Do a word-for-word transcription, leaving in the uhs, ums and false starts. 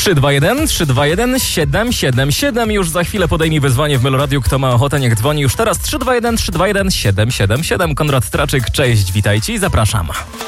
trzy dwa jeden, trzy dwa jeden, siedem siedem siedem. Już za chwilę podejmij wyzwanie w Meloradiu. Kto ma ochotę, niech dzwoni już teraz. trzy dwa jeden, trzy dwa jeden, siedem siedem siedem. Konrad Straczyk, cześć, witajcie i zapraszam.